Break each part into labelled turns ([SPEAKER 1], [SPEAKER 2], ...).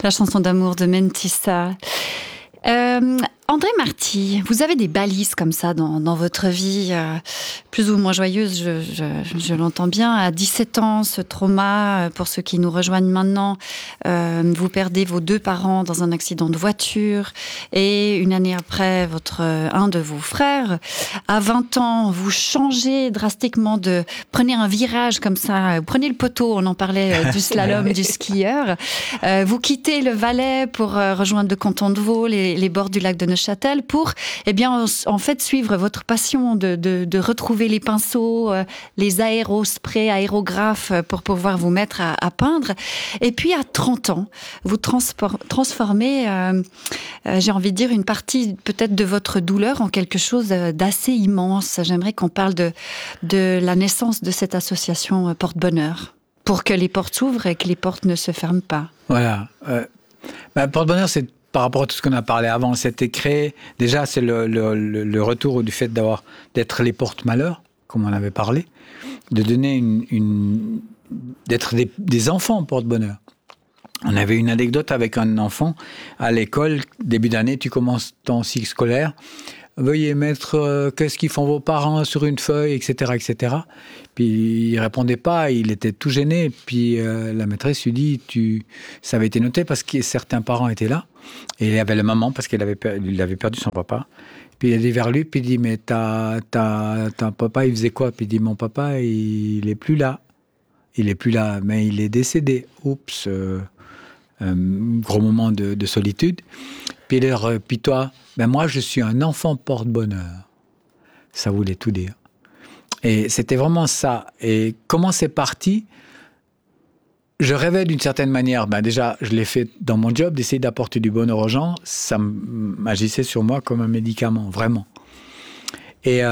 [SPEAKER 1] La chanson d'amour de Mentissa. André Marty, vous avez des balises comme ça dans votre vie, plus ou moins joyeuse, je l'entends bien. À 17 ans, ce trauma, pour ceux qui nous rejoignent maintenant, vous perdez vos 2 parents dans un accident de voiture et une année après, un de vos frères. À 20 ans, vous changez drastiquement prenez un virage comme ça, prenez le poteau, on en parlait du slalom, du skieur. Vous quittez le Valais pour rejoindre le canton de Vaud, les bords du lac de Neuchâtel pour, en fait, suivre votre passion de retrouver les pinceaux, les aérosprays, aérographes pour pouvoir vous mettre à peindre. Et puis, à 30 ans, vous transformez, j'ai envie de dire, une partie peut-être de votre douleur en quelque chose d'assez immense. J'aimerais qu'on parle de la naissance de cette association Porte-Bonheur pour que les portes s'ouvrent et que les portes ne se ferment pas.
[SPEAKER 2] Voilà. Porte-Bonheur, c'est par rapport à tout ce qu'on a parlé avant, c'était créé, déjà c'est le retour du fait d'être les porte-malheur, comme on avait parlé, de donner d'être des enfants porte-bonheur. On avait une anecdote avec un enfant à l'école, début d'année, tu commences ton cycle scolaire, veuillez mettre qu'est-ce qu'ils font vos parents sur une feuille, etc., etc. Puis il répondait pas, il était tout gêné. Puis la maîtresse lui dit, ça avait été noté parce que certains parents étaient là. Et il y avait la maman parce qu'il avait perdu son papa. Puis il est allé vers lui, puis il dit, mais ta papa, il faisait quoi? Puis il dit, mon papa, il est plus là. Il est plus là, mais il est décédé. Oups, gros moment de solitude. Puis toi, moi, je suis un enfant porte-bonheur. Ça voulait tout dire. Et c'était vraiment ça. Et comment c'est parti? Je rêvais d'une certaine manière. Déjà, je l'ai fait dans mon job, d'essayer d'apporter du bonheur aux gens. Ça agissait sur moi comme un médicament, vraiment. Et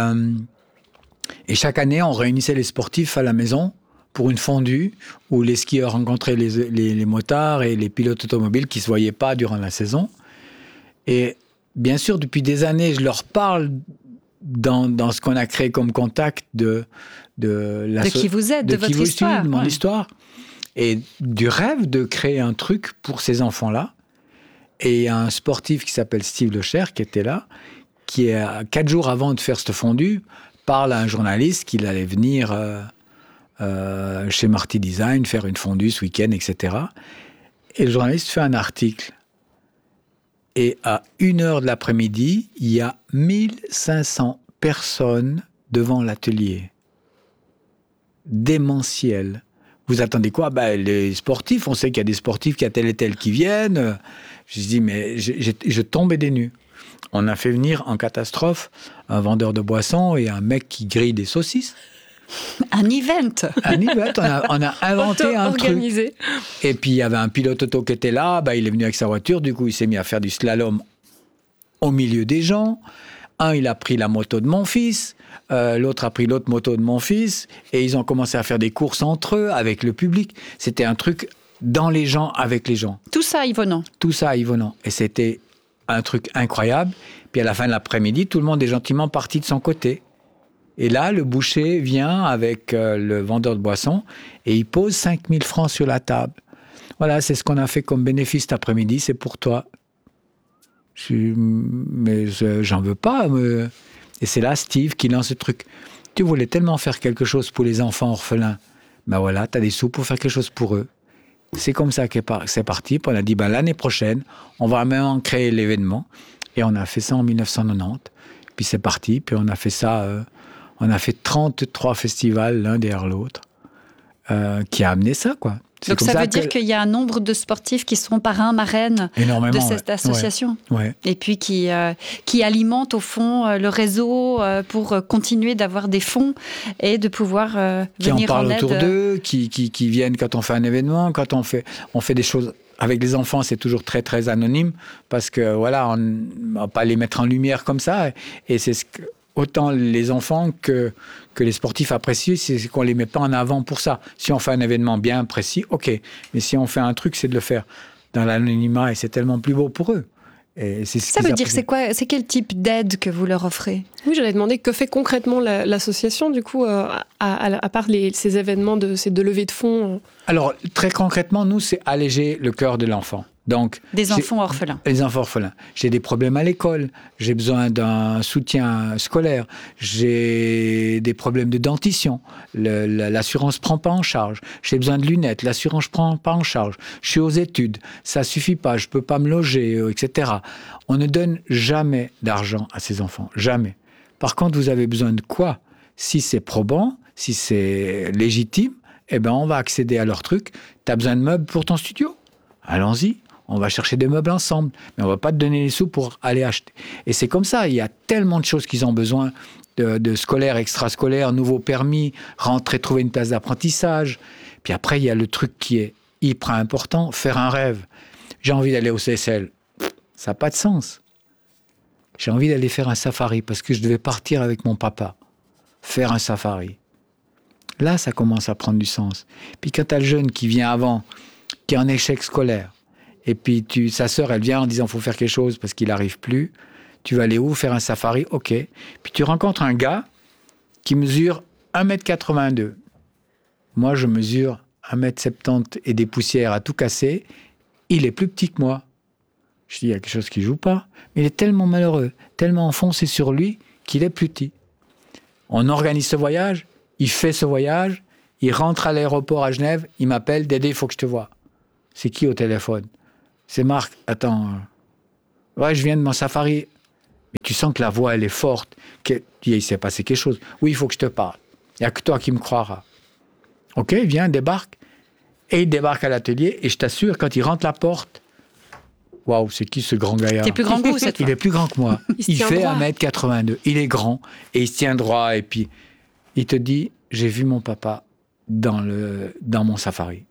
[SPEAKER 2] chaque année, on réunissait les sportifs à la maison pour une fondue où les skieurs rencontraient les motards et les pilotes automobiles qui ne se voyaient pas durant la saison. Et bien sûr, depuis des années, je leur parle dans ce qu'on a créé comme contact de
[SPEAKER 1] qui vous êtes, de votre histoire.
[SPEAKER 2] De mon histoire. Et du rêve de créer un truc pour ces enfants-là. Et il y a un sportif qui s'appelle Steve Lecher qui était là, qui, 4 jours avant de faire cette fondue, parle à un journaliste qu'il allait venir chez Marty Design faire une fondue ce week-end, etc. Et le journaliste fait un article. Et à 1h de l'après-midi, il y a 1500 personnes devant l'atelier. Démentiel. Vous attendez quoi? Les sportifs, on sait qu'il y a des sportifs, qu'il y a tel et tel qui viennent. Je dis, mais je tombais des nues. On a fait venir en catastrophe un vendeur de boissons et un mec qui grille des saucisses.
[SPEAKER 1] Un event.
[SPEAKER 2] On a inventé un truc. Et puis il y avait un pilote auto qui était là, il est venu avec sa voiture, du coup il s'est mis à faire du slalom au milieu des gens. Il a pris la moto de mon fils, l'autre a pris l'autre moto de mon fils, et ils ont commencé à faire des courses entre eux, avec le public. C'était un truc dans les gens, avec les gens.
[SPEAKER 1] Tout ça à Yvonand.
[SPEAKER 2] Et c'était un truc incroyable. Puis à la fin de l'après-midi, tout le monde est gentiment parti de son côté. Et là, le boucher vient avec le vendeur de boissons et il pose 5 000 francs sur la table. Voilà, c'est ce qu'on a fait comme bénéfice cet après-midi, c'est pour toi. J'en veux pas. Et c'est là Steve qui lance ce truc. Tu voulais tellement faire quelque chose pour les enfants orphelins. Voilà, tu as des sous pour faire quelque chose pour eux. C'est comme ça que c'est parti. Puis on a dit, l'année prochaine, on va même créer l'événement. Et on a fait ça en 1990. Puis c'est parti. Puis on a fait ça... On a fait 33 festivals l'un derrière l'autre, qui a amené ça, quoi.
[SPEAKER 1] Donc ça veut dire qu'il y a un nombre de sportifs qui sont parrains, marraines de cette association.
[SPEAKER 2] Ouais.
[SPEAKER 1] Et puis qui alimentent au fond le réseau pour continuer d'avoir des fonds et de pouvoir venir en aide.
[SPEAKER 2] Qui en parlent autour d'eux, qui viennent quand on fait un événement, quand on fait des choses... Avec les enfants, c'est toujours très, très anonyme parce que, on ne va pas les mettre en lumière comme ça. Et c'est ce que... Autant les enfants que les sportifs apprécient, c'est qu'on ne les met pas en avant pour ça. Si on fait un événement bien précis, ok. Mais si on fait un truc, c'est de le faire dans l'anonymat et c'est tellement plus beau pour eux. Et c'est ce
[SPEAKER 1] ça veut dire, c'est quoi? C'est quel type d'aide que vous leur offrez?
[SPEAKER 3] Oui, j'allais demander que fait concrètement l'association, du coup, à part ces événements de levée de fonds.
[SPEAKER 2] Alors, très concrètement, nous, c'est alléger le cœur de l'enfant. Donc,
[SPEAKER 1] des enfants orphelins.
[SPEAKER 2] Les enfants orphelins. J'ai des problèmes à l'école, j'ai besoin d'un soutien scolaire, j'ai des problèmes de dentition, l'assurance ne prend pas en charge, j'ai besoin de lunettes, l'assurance ne prend pas en charge, je suis aux études, ça ne suffit pas, je ne peux pas me loger, etc. On ne donne jamais d'argent à ces enfants, jamais. Par contre, vous avez besoin de quoi? Si c'est probant, si c'est légitime, eh ben on va accéder à leur truc. Tu as besoin de meubles pour ton studio? Allons-y. On va chercher des meubles ensemble, mais on ne va pas te donner les sous pour aller acheter. Et c'est comme ça, il y a tellement de choses qu'ils ont besoin, de scolaires, extrascolaires, nouveaux permis, rentrer, trouver une place d'apprentissage. Puis après, il y a le truc qui est hyper important, faire un rêve. J'ai envie d'aller au CSL. Ça n'a pas de sens. J'ai envie d'aller faire un safari, parce que je devais partir avec mon papa, faire un safari. Là, ça commence à prendre du sens. Puis quand tu as le jeune qui vient avant, qui est en échec scolaire, et puis sa sœur, elle vient en disant « faut faire quelque chose parce qu'il n'arrive plus ». Tu vas aller où? Faire un safari? Ok. Puis tu rencontres un gars qui mesure 1,82 m. Moi, je mesure 1,70 m et des poussières à tout casser. Il est plus petit que moi. Je dis, il y a quelque chose qui ne joue pas. Mais il est tellement malheureux, tellement enfoncé sur lui qu'il est plus petit. On organise ce voyage, il fait ce voyage, il rentre à l'aéroport à Genève, il m'appelle « Dédé, il faut que je te voie ». C'est qui au téléphone? C'est Marc. Attends. Ouais, je viens de mon safari. Mais tu sens que la voix, elle est forte. Il s'est passé quelque chose. Oui, il faut que je te parle. Il n'y a que toi qui me croiras. Ok, viens, débarque. Et il débarque à l'atelier. Et je t'assure, quand il rentre la porte, waouh, c'est qui ce grand gaillard?
[SPEAKER 1] Il est plus grand que vous, cette fois.
[SPEAKER 2] Il est plus grand que moi. Il fait
[SPEAKER 3] droit.
[SPEAKER 2] 1,82 m. Il est grand. Et il se tient droit. Et puis, il te dit, j'ai vu mon papa dans mon safari.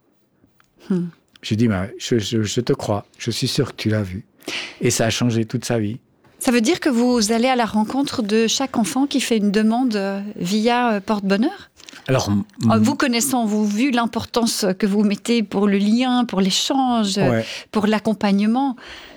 [SPEAKER 2] Je dis, je te crois, je suis sûr que tu l'as vu. Et ça a changé toute sa vie.
[SPEAKER 1] Ça veut dire que vous allez à la rencontre de chaque enfant qui fait une demande via Porte-Bonheur?
[SPEAKER 2] Alors,
[SPEAKER 1] vous connaissant, vous vu l'importance que vous mettez pour le lien, pour l'échange,
[SPEAKER 2] ouais.
[SPEAKER 1] Pour l'accompagnement.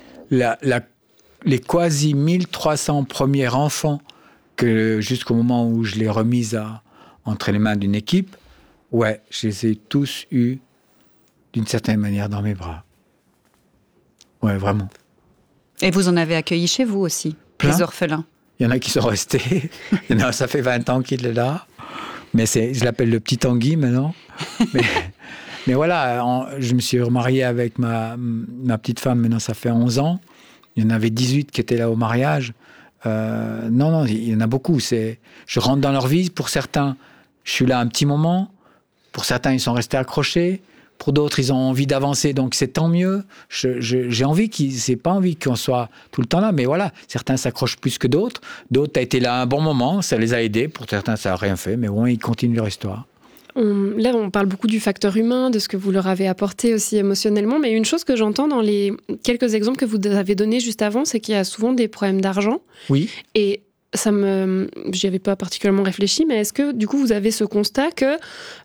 [SPEAKER 2] Les quasi 1300 premiers enfants, que jusqu'au moment où je l'ai remise entre les mains d'une équipe, ouais, je les ai tous eus d'une certaine manière dans mes bras. Ouais, vraiment.
[SPEAKER 1] Et vous en avez accueilli chez vous aussi,
[SPEAKER 2] plein.
[SPEAKER 1] Les orphelins. Il
[SPEAKER 2] y en a qui sont restés. Il y en a, ça fait 20 ans qu'il est là. Mais je l'appelle le petit Tanguy maintenant. mais voilà, je me suis remarié avec ma petite femme, maintenant ça fait 11 ans. Il y en avait 18 qui étaient là au mariage. Non, il y en a beaucoup. Je rentre dans leur vie. Pour certains, je suis là un petit moment. Pour certains, ils sont restés accrochés. Pour d'autres, ils ont envie d'avancer, donc c'est tant mieux. J'ai envie c'est pas envie qu'on soit tout le temps là, mais voilà, certains s'accrochent plus que d'autres. D'autres, t'as été là un bon moment, ça les a aidés. Pour certains, ça n'a rien fait, mais bon, ils continuent leur histoire.
[SPEAKER 3] Là, on parle beaucoup du facteur humain, de ce que vous leur avez apporté aussi émotionnellement, mais une chose que j'entends dans les quelques exemples que vous avez donnés juste avant, c'est qu'il y a souvent des problèmes d'argent.
[SPEAKER 2] Oui.
[SPEAKER 3] Et j'y avais pas particulièrement réfléchi, mais est-ce que du coup vous avez ce constat que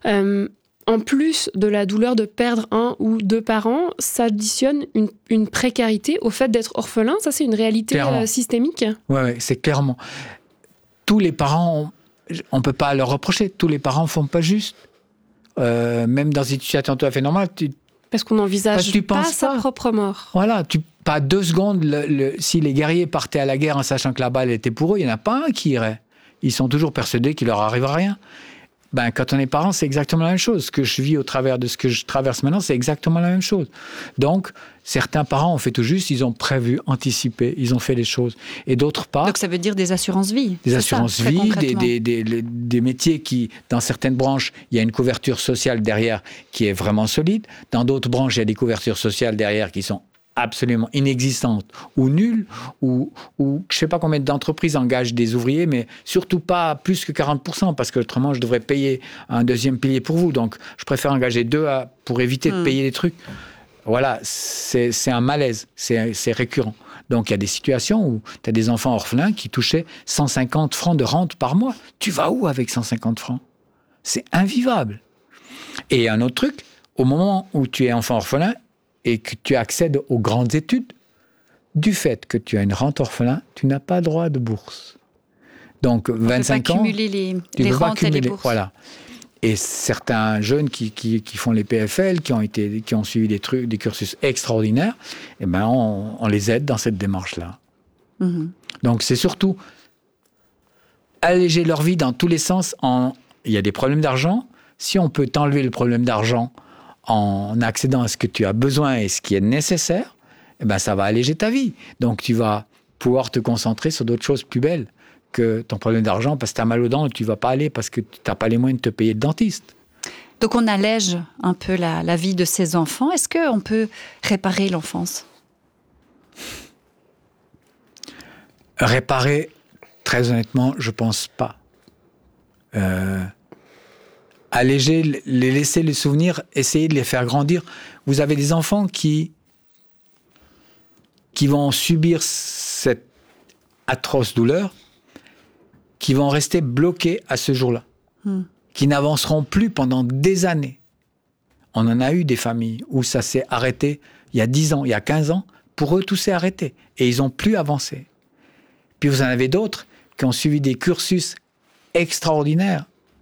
[SPEAKER 3] en plus de la douleur de perdre un ou deux parents, s'additionne une précarité au fait d'être orphelin? Ça, c'est une réalité systémique?
[SPEAKER 2] Oui, c'est clairement. Tous les parents, on ne peut pas leur reprocher. Tous les parents ne font pas juste. Même dans une situation tout à fait normale.
[SPEAKER 3] Parce qu'on n'envisage pas sa propre mort.
[SPEAKER 2] Voilà, pas 2 secondes. Si les guerriers partaient à la guerre en sachant que la balle était pour eux, il n'y en a pas un qui irait. Ils sont toujours persuadés qu'il leur arrivera rien. Quand on est parent, c'est exactement la même chose. Ce que je vis au travers de ce que je traverse maintenant, c'est exactement la même chose. Donc, certains parents ont fait tout juste, ils ont prévu, anticipé, ils ont fait les choses. Et d'autres pas.
[SPEAKER 1] Donc ça veut dire des assurances-vie.
[SPEAKER 2] Des assurances-vie, des métiers qui, dans certaines branches, il y a une couverture sociale derrière qui est vraiment solide. Dans d'autres branches, il y a des couvertures sociales derrière qui sont absolument inexistantes ou nulles, ou je ne sais pas combien d'entreprises engagent des ouvriers, mais surtout pas plus que 40%, parce que autrement, je devrais payer un deuxième pilier pour vous. Donc, je préfère engager 2 pour éviter de payer des trucs. Voilà, c'est un malaise, c'est récurrent. Donc, il y a des situations où tu as des enfants orphelins qui touchaient 150 francs de rente par mois. Tu vas où avec 150 francs? C'est invivable. Et un autre truc, au moment où tu es enfant orphelin, et que tu accèdes aux grandes études, du fait que tu as une rente orphelin, tu n'as pas droit de bourse. Donc, 25 ans,
[SPEAKER 1] tu ne peux pas cumuler les rentes et les bourses.
[SPEAKER 2] Voilà. Et certains jeunes qui font les PFL, qui ont suivi des cursus extraordinaires, eh ben on les aide dans cette démarche-là. Donc c'est surtout alléger leur vie dans tous les sens. Il y a des problèmes d'argent. Si on peut t'enlever le problème d'argent en accédant à ce que tu as besoin et ce qui est nécessaire, eh ben ça va alléger ta vie. Donc tu vas pouvoir te concentrer sur d'autres choses plus belles que ton problème d'argent, parce que tu as mal aux dents et tu ne vas pas aller parce que tu n'as pas les moyens de te payer le dentiste.
[SPEAKER 1] Donc on allège un peu la vie de ces enfants. Est-ce qu'on peut réparer l'enfance ?
[SPEAKER 2] Réparer, très honnêtement, je ne pense pas. Alléger, les laisser les souvenirs, essayer de les faire grandir. Vous avez des enfants qui vont subir cette atroce douleur, qui vont rester bloqués à ce jour-là, qui n'avanceront plus pendant des années. On en a eu des familles où ça s'est arrêté il y a 10 ans, il y a 15 ans. Pour eux, tout s'est arrêté et ils n'ont plus avancé. Puis vous en avez d'autres qui ont suivi des cursus extraordinaires,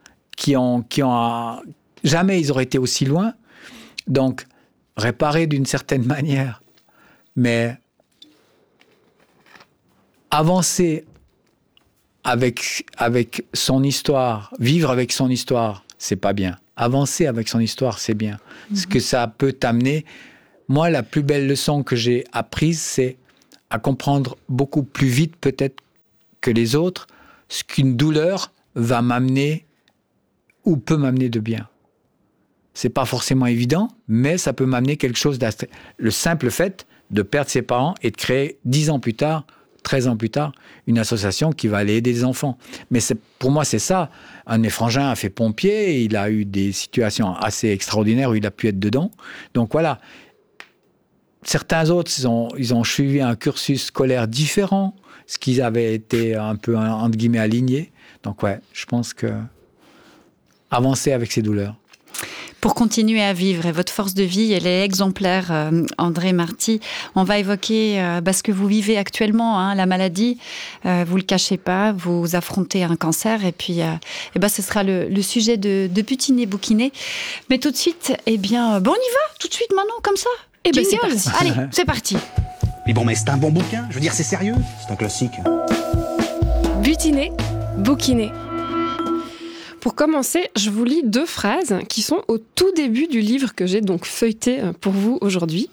[SPEAKER 2] jamais ils auraient été aussi loin. Donc, réparer d'une certaine manière, mais avancer avec son histoire, vivre avec son histoire, c'est pas bien. Avancer avec son histoire, c'est bien. Ce que ça peut t'amener. Moi, la plus belle leçon que j'ai apprise, c'est à comprendre beaucoup plus vite peut-être que les autres ce qu'une douleur va m'amener ou peut m'amener de bien. C'est pas forcément évident, mais ça peut m'amener quelque chose d'assez... Le simple fait de perdre ses parents et de créer 10 ans plus tard, 13 ans plus tard, une association qui va aller aider les enfants. Mais pour moi, c'est ça. Un de mes frangins a fait pompier, et il a eu des situations assez extraordinaires où il a pu être dedans. Donc voilà. Certains autres, ils ont suivi un cursus scolaire différent, ce qu'ils avaient été un peu, entre guillemets, alignés. Donc ouais, je pense que avancer avec ces douleurs.
[SPEAKER 1] Pour continuer à vivre, et votre force de vie, elle est exemplaire, André Marty. On va évoquer ce que vous vivez actuellement, la maladie. Vous ne le cachez pas, vous affrontez un cancer. Et puis, ce sera le sujet de Butiner Bouquiner. Mais tout de suite, on y va, tout de suite maintenant, comme ça.
[SPEAKER 3] C'est parti.
[SPEAKER 1] Allez, c'est parti.
[SPEAKER 4] Mais bon, mais c'est un bon bouquin. Je veux dire, c'est sérieux. C'est un classique.
[SPEAKER 3] Butiner Bouquiner. Pour commencer, je vous lis 2 phrases qui sont au tout début du livre que j'ai donc feuilleté pour vous aujourd'hui.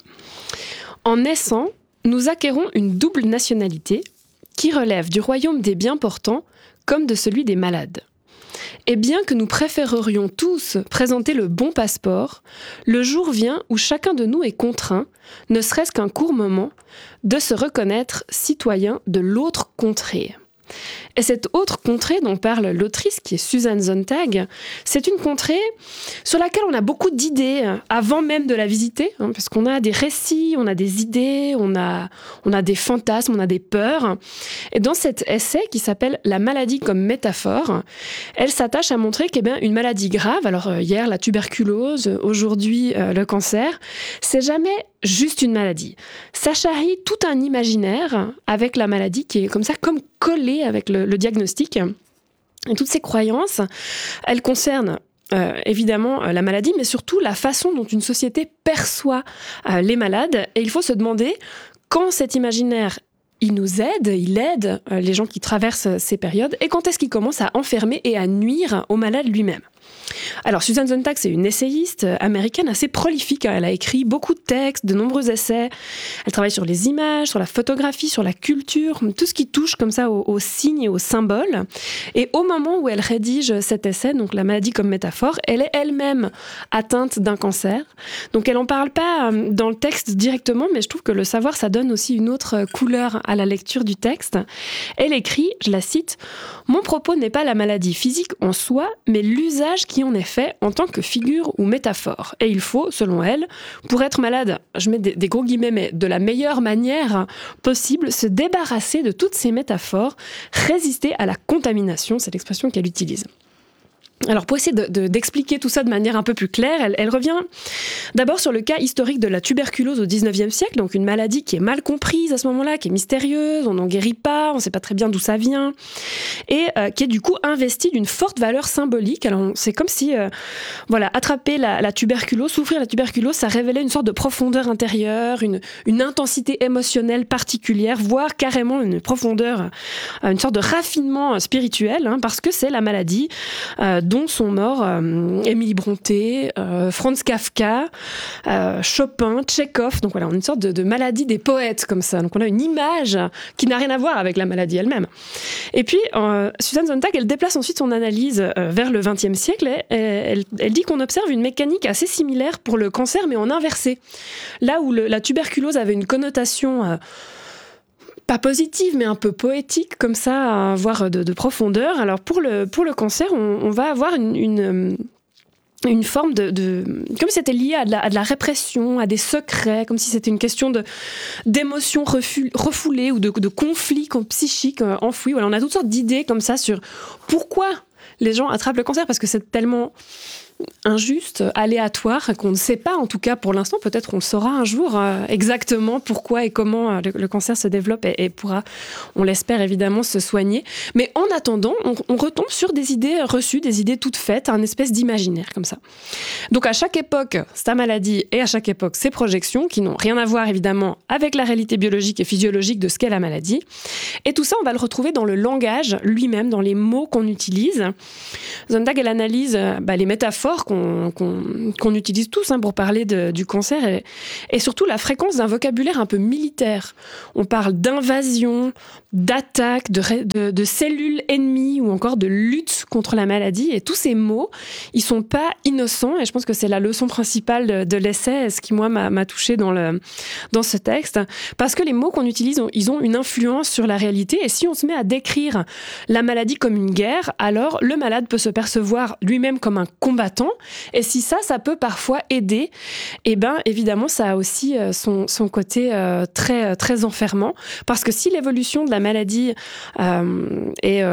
[SPEAKER 3] En naissant, nous acquérons une double nationalité qui relève du royaume des bien portants comme de celui des malades. Et bien que nous préférerions tous présenter le bon passeport, le jour vient où chacun de nous est contraint, ne serait-ce qu'un court moment, de se reconnaître citoyen de l'autre contrée. Et cette autre contrée dont parle l'autrice, qui est Susan Sontag, c'est une contrée sur laquelle on a beaucoup d'idées avant même de la visiter, parce qu'on a des récits, on a des idées, on a des fantasmes, on a des peurs. Et dans cet essai qui s'appelle « La maladie comme métaphore », elle s'attache à montrer qu'une maladie grave, alors hier la tuberculose, aujourd'hui le cancer, c'est jamais juste une maladie. Ça charrie tout un imaginaire avec la maladie qui est comme ça, comme collé avec le diagnostic. Et toutes ces croyances, elles concernent évidemment la maladie, mais surtout la façon dont une société perçoit les malades. Et il faut se demander quand cet imaginaire il aide les gens qui traversent ces périodes, et quand est-ce qu'il commence à enfermer et à nuire au malade lui-même. Alors, Susan Sontag, c'est une essayiste américaine assez prolifique. Elle a écrit beaucoup de textes, de nombreux essais. Elle travaille sur les images, sur la photographie, sur la culture, tout ce qui touche comme ça aux signes et aux symboles. Et au moment où elle rédige cet essai, donc La maladie comme métaphore, elle est elle-même atteinte d'un cancer. Donc, elle n'en parle pas dans le texte directement, mais je trouve que le savoir, ça donne aussi une autre couleur à la lecture du texte. Elle écrit, je la cite, « Mon propos n'est pas la maladie physique en soi, mais l'usage qui en est fait en tant que figure ou métaphore. Et il faut, selon elle, pour être malade, je mets des gros guillemets, mais de la meilleure manière possible, se débarrasser de toutes ces métaphores, résister à la contamination, c'est l'expression qu'elle utilise. » Alors, pour essayer d'expliquer tout ça de manière un peu plus claire, elle revient d'abord sur le cas historique de la tuberculose au 19e siècle, donc une maladie qui est mal comprise à ce moment-là, qui est mystérieuse, on n'en guérit pas, on ne sait pas très bien d'où ça vient, et qui est du coup investie d'une forte valeur symbolique. Alors, c'est comme si, attraper la tuberculose, souffrir la tuberculose, ça révélait une sorte de profondeur intérieure, une intensité émotionnelle particulière, voire carrément une profondeur, une sorte de raffinement spirituel, parce que c'est la maladie dont sont morts Émilie Brontë, Franz Kafka, Chopin, Tchekhov. Donc voilà, on a une sorte de maladie des poètes comme ça. Donc on a une image qui n'a rien à voir avec la maladie elle-même. Et puis, Susan Sontag, elle déplace ensuite son analyse vers le XXe siècle et elle dit qu'on observe une mécanique assez similaire pour le cancer, mais en inversé. Là où la tuberculose avait une connotation pas positive, mais un peu poétique, comme ça, voire de profondeur. Alors pour le cancer, on va avoir une forme comme si c'était lié à de la répression, à des secrets, comme si c'était une question d'émotions refoulées ou de conflits psychiques enfouis. Voilà, on a toutes sortes d'idées comme ça sur pourquoi les gens attrapent le cancer, parce que c'est tellement injuste, aléatoire, qu'on ne sait pas, en tout cas pour l'instant, peut-être on le saura un jour exactement pourquoi et comment le cancer se développe et pourra, on l'espère évidemment, se soigner. Mais en attendant, on retombe sur des idées reçues, des idées toutes faites, un espèce d'imaginaire comme ça. Donc à chaque époque, sa maladie et à chaque époque, ses projections, qui n'ont rien à voir évidemment avec la réalité biologique et physiologique de ce qu'est la maladie. Et tout ça, on va le retrouver dans le langage lui-même, dans les mots qu'on utilise. Sontag, elle analyse les métaphores qu'on utilise tous pour parler du cancer et surtout la fréquence d'un vocabulaire un peu militaire. On parle d'invasion, d'attaque, de cellules ennemies ou encore de lutte contre la maladie. Et tous ces mots, ils sont pas innocents et je pense que c'est la leçon principale de l'essai, ce qui moi m'a touchée dans ce texte, parce que les mots qu'on utilise, ils ont une influence sur la réalité et si on se met à décrire la maladie comme une guerre, alors le malade peut se percevoir lui-même comme un combattant. Et si ça peut parfois aider, eh ben évidemment ça a aussi son côté très très enfermant, parce que si l'évolution de la maladie est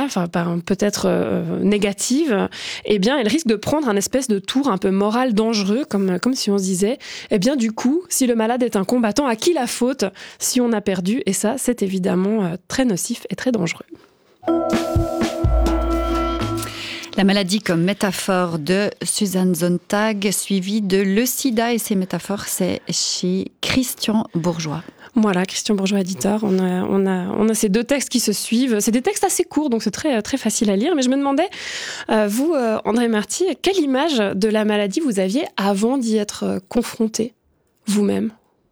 [SPEAKER 3] peut-être négative, eh bien elle risque de prendre un espèce de tour un peu moral dangereux, comme si on se disait, eh bien du coup, si le malade est un combattant, à qui la faute si on a perdu? Et ça, c'est évidemment très nocif et très dangereux.
[SPEAKER 1] La maladie comme métaphore de Susan Sontag, suivie de Le Sida et ses métaphores, c'est chez Christian Bourgeois.
[SPEAKER 3] Voilà, Christian Bourgeois, éditeur. On a ces deux textes qui se suivent. C'est des textes assez courts, donc c'est très, très facile à lire. Mais je me demandais, vous, André Marty, quelle image de la maladie vous aviez avant d'y être confronté, vous-même ?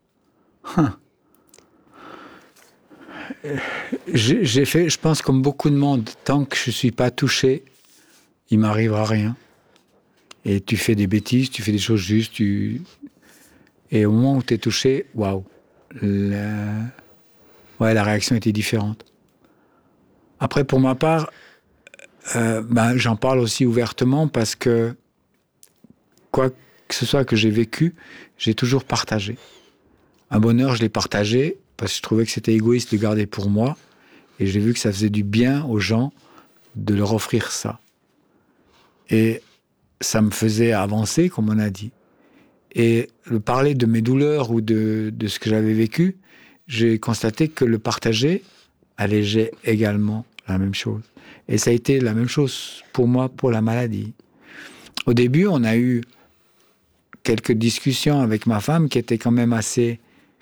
[SPEAKER 2] J'ai fait, je pense, comme beaucoup de monde, tant que je ne suis pas touché, il m'arrivera rien. Et tu fais des bêtises, tu fais des choses justes, et au moment où tu es touché, waouh, la réaction était différente. Après, pour ma part, j'en parle aussi ouvertement parce que quoi que ce soit que j'ai vécu, j'ai toujours partagé. Un bonheur, je l'ai partagé parce que je trouvais que c'était égoïste de garder pour moi, et j'ai vu que ça faisait du bien aux gens de leur offrir ça. Et ça me faisait avancer, comme on a dit. Et parler de mes douleurs ou de ce que j'avais vécu, j'ai constaté que le partager allégeait également la même chose. Et ça a été la même chose pour moi, pour la maladie. Au début, on a eu quelques discussions avec ma femme qui étaient quand même assez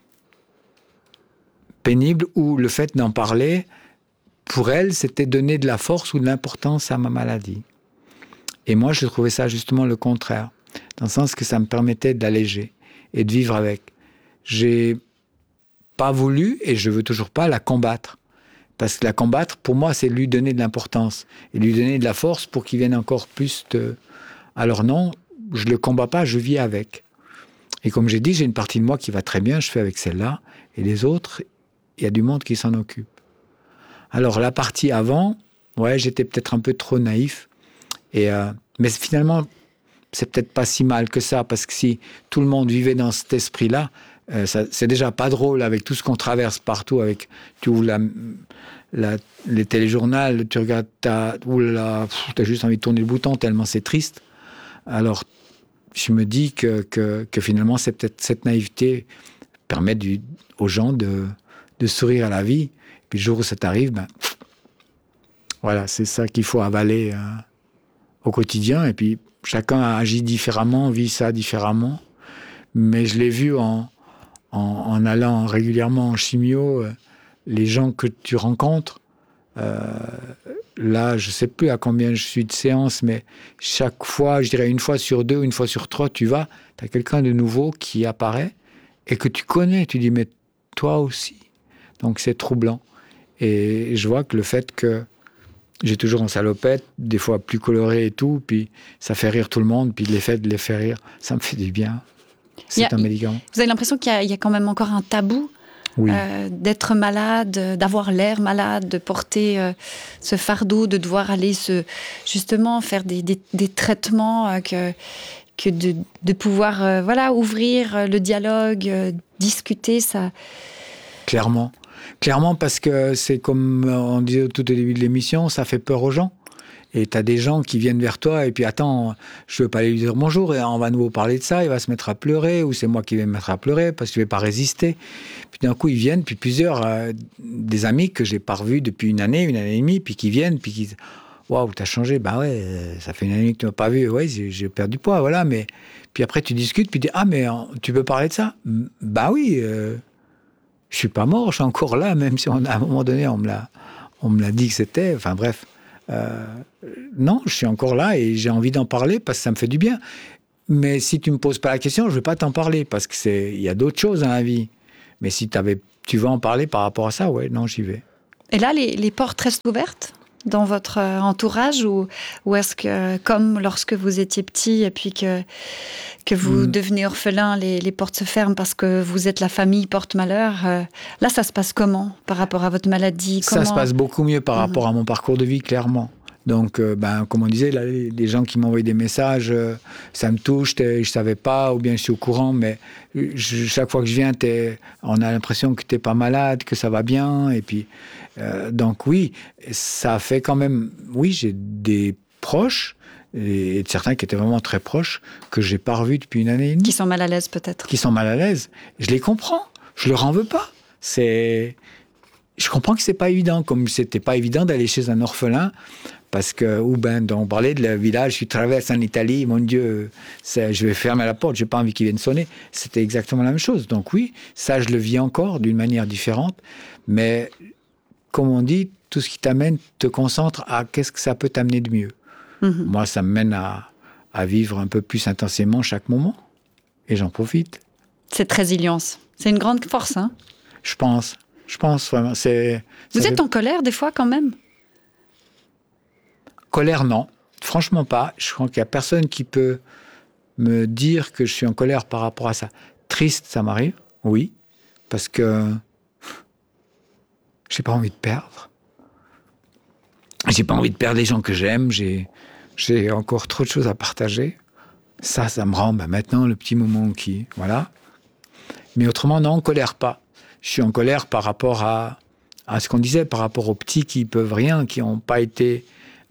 [SPEAKER 2] pénibles, où le fait d'en parler, pour elle, c'était donner de la force ou de l'importance à ma maladie. Et moi, je trouvais ça justement le contraire, dans le sens que ça me permettait d'alléger et de vivre avec. J'ai pas voulu, et je veux toujours pas, la combattre. Parce que la combattre, pour moi, c'est lui donner de l'importance et lui donner de la force pour qu'il vienne encore plus de... Alors non, je le combats pas, je vis avec. Et comme j'ai dit, j'ai une partie de moi qui va très bien, je fais avec celle-là, et les autres, il y a du monde qui s'en occupe. Alors la partie avant, j'étais peut-être un peu trop naïf, mais finalement, c'est peut-être pas si mal que ça, parce que si tout le monde vivait dans cet esprit-là, c'est déjà pas drôle avec tout ce qu'on traverse partout, avec tu ouvres les téléjournaux, tu regardes, t'as juste envie de tourner le bouton tellement c'est triste. Alors, je me dis que finalement, c'est peut-être cette naïveté permet aux gens de sourire à la vie. Puis le jour où ça t'arrive, voilà, c'est ça qu'il faut avaler au quotidien. Et puis, chacun agit différemment, vit ça différemment. Mais je l'ai vu en allant régulièrement en chimio, les gens que tu rencontres, là, je ne sais plus à combien je suis de séances, mais chaque fois, je dirais 1 fois sur 2, 1 fois sur 3, tu as quelqu'un de nouveau qui apparaît et que tu connais. Tu dis, mais toi aussi. Donc, c'est troublant. Et je vois que le fait que j'ai toujours en salopette, des fois plus coloré et tout, puis ça fait rire tout le monde, puis l'effet de les faire rire, ça me fait du bien. C'est un médicament. Vous
[SPEAKER 1] avez l'impression qu'il y a quand même encore un tabou d'être malade, d'avoir l'air malade, de porter ce fardeau, de devoir aller justement faire des traitements, que de pouvoir ouvrir le dialogue, discuter, ça...
[SPEAKER 2] Clairement, parce que c'est comme on disait tout au début de l'émission, ça fait peur aux gens. Et tu as des gens qui viennent vers toi et puis attends, je ne veux pas aller lui dire bonjour et on va à nouveau parler de ça, il va se mettre à pleurer ou c'est moi qui vais me mettre à pleurer parce que je ne vais pas résister. Puis d'un coup, ils viennent, puis plusieurs, des amis que je n'ai pas revus depuis 1 année, 1 année et demie, puis qui viennent, puis qui disent « Waouh, t'as changé ?» Bah ouais, ça fait 1 année que tu ne m'as pas vu, ouais, j'ai perdu du poids, voilà. Mais puis après, tu discutes, puis tu dis « Ah, mais tu peux parler de ça ?» Bah oui, je ne suis pas mort, je suis encore là, même si à un moment donné, on me l'a dit que c'était, enfin bref. Non, je suis encore là et j'ai envie d'en parler parce que ça me fait du bien. Mais si tu me poses pas la question, je vais pas t'en parler parce que il y a d'autres choses dans la vie. Mais si tu veux en parler par rapport à ça, ouais, non, j'y vais.
[SPEAKER 1] Et là, les portes restent ouvertes dans votre entourage ou est-ce que, comme lorsque vous étiez petit et puis que vous devenez orphelin, les portes se ferment parce que vous êtes la famille porte-malheur, là, ça se passe comment par rapport à votre maladie?
[SPEAKER 2] Ça se passe beaucoup mieux par rapport à mon parcours de vie, clairement. Donc, comme on disait, là, les gens qui m'envoient des messages, ça me touche, je ne savais pas, ou bien je suis au courant, mais chaque fois que je viens, on a l'impression que tu n'es pas malade, que ça va bien. Et puis, donc oui, ça fait quand même... Oui, j'ai des proches, et certains qui étaient vraiment très proches, que je n'ai pas revus depuis 1 année et demie.
[SPEAKER 1] Qui sont mal à l'aise, peut-être.
[SPEAKER 2] Qui sont mal à l'aise. Je les comprends. Je leur en veux pas. Je comprends que c'est pas évident, comme c'était pas évident d'aller chez un orphelin, parce que, on parlait de le village, je traverse en Italie, mon Dieu, je vais fermer la porte, j'ai pas envie qu'ils viennent sonner. C'était exactement la même chose. Donc oui, ça je le vis encore d'une manière différente, mais comme on dit, tout ce qui t'amène te concentre à qu'est-ce que ça peut t'amener de mieux. Mm-hmm. Moi, ça me mène à vivre un peu plus intensément chaque moment, et j'en profite.
[SPEAKER 1] Cette résilience, c'est une grande force, hein?
[SPEAKER 2] Je pense vraiment.
[SPEAKER 1] Vous êtes en colère des fois quand même?
[SPEAKER 2] Colère, non. Franchement pas. Je crois qu'il n'y a personne qui peut me dire que je suis en colère par rapport à ça. Triste, ça m'arrive, oui. Parce que j'ai pas envie de perdre. J'ai pas envie de perdre les gens que j'aime. J'ai encore trop de choses à partager. Ça me rend maintenant le petit moment qui... Voilà. Mais autrement, non, en colère pas. Je suis en colère par rapport à ce qu'on disait, par rapport aux petits qui peuvent rien, qui n'ont pas été...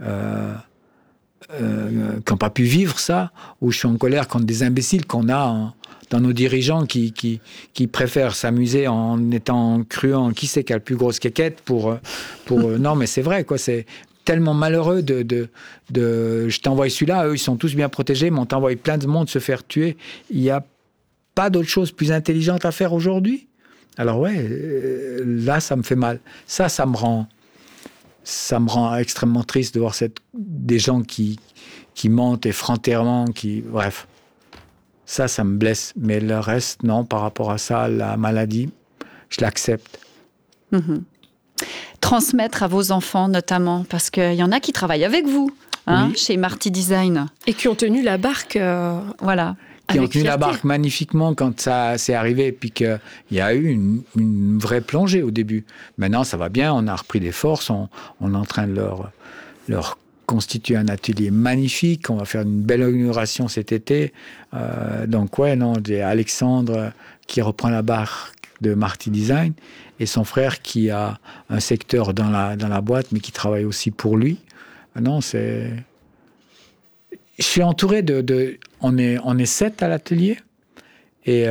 [SPEAKER 2] qui n'ont pas pu vivre ça, ou je suis en colère contre des imbéciles qu'on a dans nos dirigeants qui préfèrent s'amuser en étant cruants, qui c'est qui a le plus grosse quéquette pour non mais c'est vrai quoi, c'est tellement malheureux de je t'envoie celui-là, eux ils sont tous bien protégés, mais on t'envoie plein de monde se faire tuer. Il n'y a pas d'autre chose plus intelligente à faire aujourd'hui. Alors ouais, là ça me fait mal, ça me rend extrêmement triste de voir des gens qui mentent effrontément, bref. Ça me blesse. Mais le reste, non, par rapport à ça, la maladie, je l'accepte.
[SPEAKER 1] Mm-hmm. Transmettre à vos enfants, notamment, parce qu'il y en a qui travaillent avec vous, oui. Chez Marty Design.
[SPEAKER 3] Et qui ont tenu la barque.
[SPEAKER 1] Voilà.
[SPEAKER 2] Qui ont tenu la barque magnifiquement quand ça s'est arrivé, et puis qu'il y a eu une vraie plongée au début. Maintenant, ça va bien, on a repris des forces, on est en train de leur constituer un atelier magnifique, on va faire une belle inauguration cet été. Donc ouais, non, j'ai Alexandre qui reprend la barque de Marty Design, et son frère qui a un secteur dans la boîte, mais qui travaille aussi pour lui. Non, je suis entouré on est 7 à l'atelier, et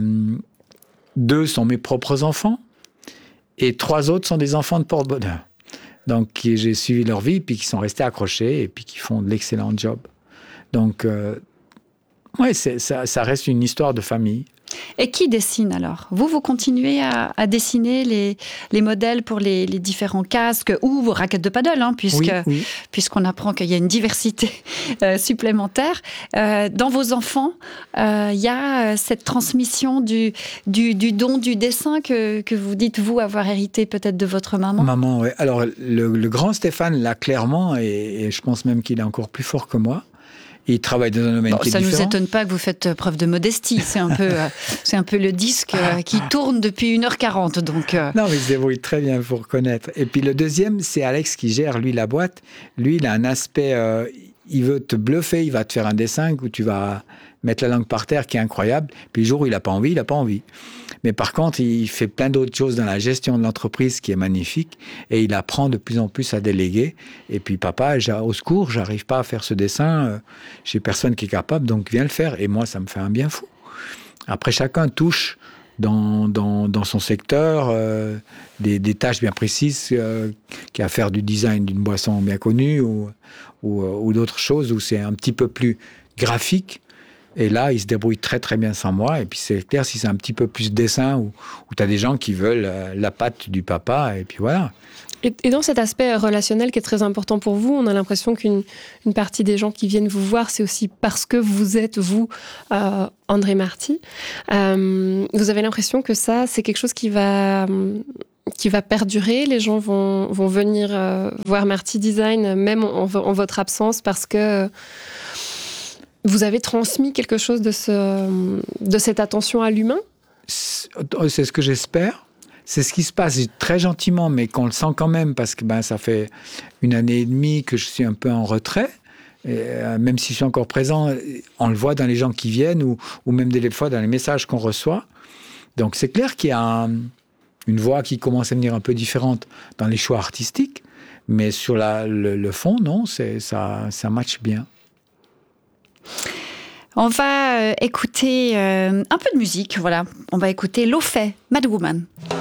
[SPEAKER 2] 2 sont mes propres enfants, et 3 autres sont des enfants de porte-bonheur. Donc, j'ai suivi leur vie, puis qui sont restés accrochés, et puis qui font de l'excellent job. Donc, ça reste une histoire de famille.
[SPEAKER 1] Et qui dessine alors ? Vous continuez à dessiner les modèles pour les différents casques ou vos raquettes de paddle, puisqu'on apprend qu'il y a une diversité supplémentaire. Dans vos enfants, il y a cette transmission du don du dessin que vous dites, vous, avoir hérité peut-être de votre maman.
[SPEAKER 2] Maman, oui. Alors, le grand Stéphane l'a clairement, et je pense même qu'il est encore plus fort que moi. Il travaille dans un domaine qui est différent.
[SPEAKER 1] Ça ne nous étonne pas que vous faites preuve de modestie. C'est un peu le disque qui tourne depuis 1h40. Donc
[SPEAKER 2] Non, mais il se débrouille très bien pour reconnaître. Et puis le deuxième, c'est Alex qui gère, lui, la boîte. Lui, il a un aspect... il veut te bluffer, il va te faire un dessin où tu vas mettre la langue par terre qui est incroyable. Puis le jour où il n'a pas envie, il n'a pas envie. Mais par contre, il fait plein d'autres choses dans la gestion de l'entreprise qui est magnifique, et il apprend de plus en plus à déléguer. Et puis, papa, au secours, j'arrive pas à faire ce dessin, j'ai personne qui est capable, donc viens le faire. Et moi, ça me fait un bien fou. Après, chacun touche dans son secteur des tâches bien précises, qui a à faire du design d'une boisson bien connue ou d'autres choses où c'est un petit peu plus graphique. Et là, il se débrouille très très bien sans moi. Et puis c'est clair, si c'est un petit peu plus dessin, où tu as des gens qui veulent la patte du papa, et puis voilà.
[SPEAKER 3] Et dans cet aspect relationnel qui est très important pour vous, on a l'impression qu'une partie des gens qui viennent vous voir, c'est aussi parce que vous êtes, vous, André Marty. Vous avez l'impression que ça, c'est quelque chose qui va perdurer. Les gens vont venir voir Marty Design, même en votre absence, parce que vous avez transmis quelque chose de cette attention à l'humain ?
[SPEAKER 2] C'est ce que j'espère. C'est ce qui se passe très gentiment, mais qu'on le sent quand même, parce que ça fait 1 année et demie que je suis un peu en retrait. Et, même si je suis encore présent, on le voit dans les gens qui viennent, ou même des fois dans les messages qu'on reçoit. Donc c'est clair qu'il y a une voix qui commence à venir un peu différente dans les choix artistiques, mais sur le fond, non, ça matche bien.
[SPEAKER 1] On va écouter un peu de musique, voilà. On va écouter Lo-Fi, Mad Woman.